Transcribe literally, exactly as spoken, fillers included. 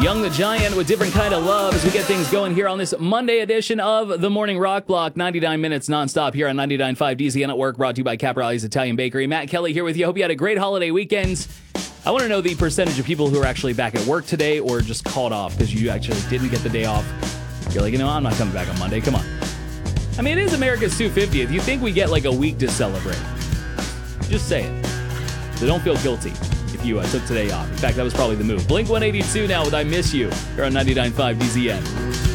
Young the Giant with Different Kind of Love as we get things going here on this Monday edition of the Morning Rock Block. ninety-nine minutes nonstop here on ninety-nine point five D Z N Network, brought to you by Caporali's Italian Bakery. Matt Kelly here with you. Hope you had a great holiday weekend. I want to know the percentage of people who are actually back at work today or just called off because you actually didn't get the day off. You're like, you know, I'm not coming back on Monday. Come on. I mean, it is America's two hundred fiftieth. You think we get like a week to celebrate. Just say it. So don't feel guilty if you uh, took today off. In fact, that was probably the move. Blink one eighty-two now with I Miss You here on ninety-nine point five D Z N.